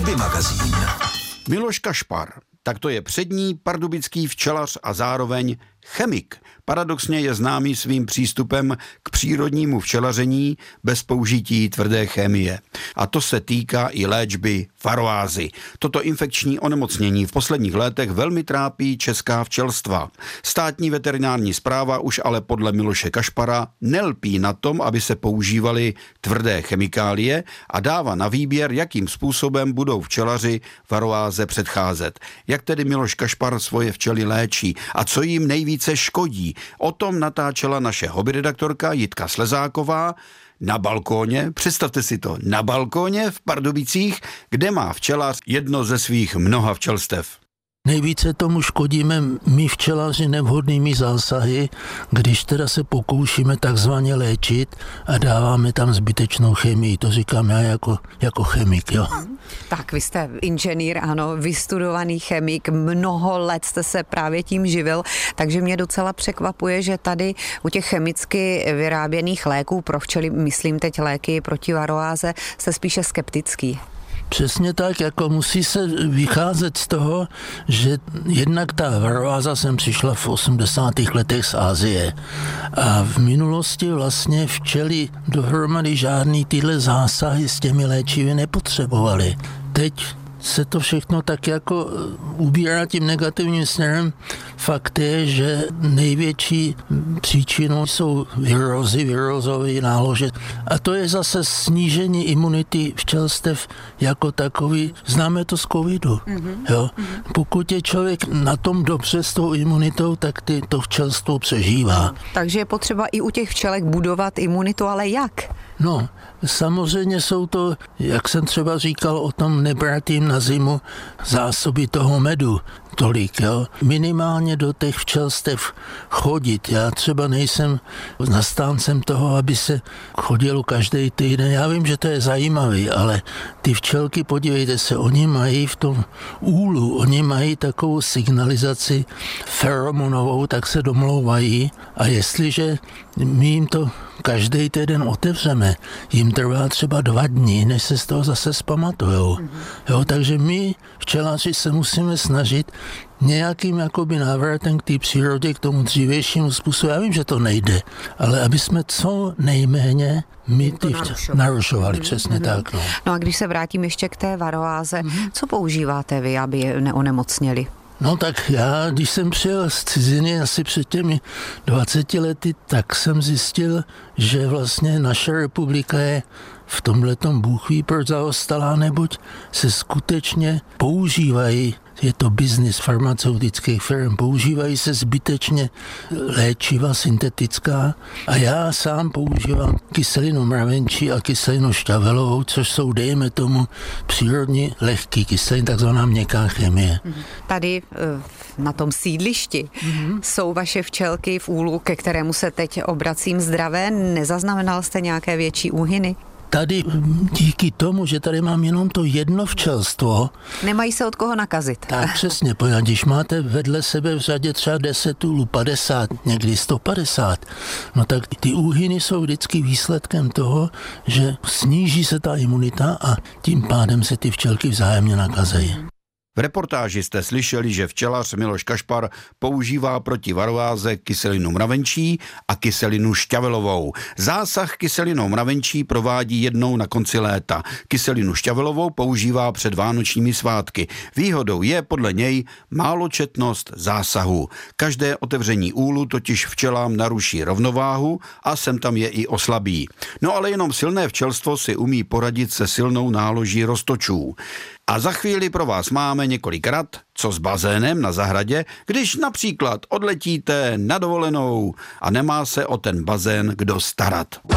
Hobby magazín. Miloš Kašpar, tak to je přední pardubický včelař a zároveň chemik. Paradoxně je známý svým přístupem k přírodnímu včelaření bez použití tvrdé chemie. A to se týká i léčby varoázy. Toto infekční onemocnění v posledních letech velmi trápí česká včelstva. Státní veterinární správa už ale podle Miloše Kašpara nelpí na tom, aby se používaly tvrdé chemikálie a dává na výběr, jakým způsobem budou včelaři varoáze předcházet. Jak tedy Miloš Kašpar svoje včely léčí a co jim nejvíce škodí? O tom natáčela naše hobby redaktorka Jitka Slezáková na balkóně, představte si to, na balkóně v Pardubicích, kde má včelař jedno ze svých mnoha včelstev. Nejvíce tomu škodíme my včelaři nevhodnými zásahy, když teda se pokoušíme takzvaně léčit a dáváme tam zbytečnou chemii. To říkám já jako chemik, jo. Tak vy jste inženýr, ano, vystudovaný chemik, mnoho let jste se právě tím živil, takže mě docela překvapuje, že tady u těch chemicky vyráběných léků pro včely, myslím teď léky proti varoáze, jste spíše skeptický. Přesně tak, jako musí se vycházet z toho, že jednak ta varoáza sem přišla v 80. letech z Asie a v minulosti vlastně včely dohromady žádný tyhle zásahy s těmi léčivy nepotřebovaly. Teď se to všechno tak jako ubírá tím negativním směrem. Fakt je, že největší příčinou jsou virózové nálože. A to je zase snížení imunity včelstev jako takový. Známe to z covidu. Jo? Pokud je člověk na tom dobře s tou imunitou, tak to včelstvo přežívá. Takže je potřeba i u těch včelek budovat imunitu, ale jak? No, samozřejmě jsou to, jak jsem třeba říkal o tom nebrat jim na zimu zásoby toho medu tolik, jo. Minimálně do těch včelstev chodit. Já třeba nejsem zastáncem toho, aby se chodilo každý týden. Já vím, že to je zajímavý, ale ty včelky, podívejte se, oni mají v tom úlu, oni mají takovou signalizaci feromonovou, tak se domlouvají a jestliže my jim to každý týden otevřeme, jim trvá třeba 2 dny, než se z toho zase zpamatujou. Jo, takže my včelaři se musíme snažit nějakým jakoby návratem k té přírodě, k tomu dřívějšímu způsobu. Já vím, že to nejde, ale aby jsme co nejméně my ty narušovali, přesně tak. No. No a když se vrátím ještě k té varoáze, co používáte vy, aby je neonemocněli? No tak já, když jsem přijel z ciziny asi před těmi 20 lety, tak jsem zjistil, že vlastně naše republika je v tomhletom Bůh ví proč zaostalá, neboť se skutečně používají, je to biznis farmaceutických firm, používají se zbytečně léčiva syntetická a já sám používám kyselinu mravenčí a kyselinu šťavelovou, což jsou, dejme tomu, přírodní lehký kyselin, takzvaná měkká chemie. Tady na tom sídlišti jsou vaše včelky v úlu, ke kterému se teď obracím zdravé. Nezaznamenal jste nějaké větší úhyny? Tady díky tomu, že tady mám jenom to jedno včelstvo. Nemají se od koho nakazit. Tak přesně, když máte vedle sebe v řadě třeba 10 úlů, 50, někdy 150, no tak ty úhyny jsou vždycky výsledkem toho, že sníží se ta imunita a tím pádem se ty včelky vzájemně nakazejí. V reportáži jste slyšeli, že včelař Miloš Kašpar používá proti varoáze kyselinu mravenčí a kyselinu šťavelovou. Zásah kyselinou mravenčí provádí jednou na konci léta. Kyselinu šťavelovou používá před vánočními svátky. Výhodou je podle něj máločetnost zásahu. Každé otevření úlu totiž včelám naruší rovnováhu a sem tam je i oslabí. No ale jenom silné včelstvo si umí poradit se silnou náloží roztočů. A za chvíli pro vás máme několik rad, co s bazénem na zahradě, když například odletíte na dovolenou a nemá se o ten bazén kdo starat.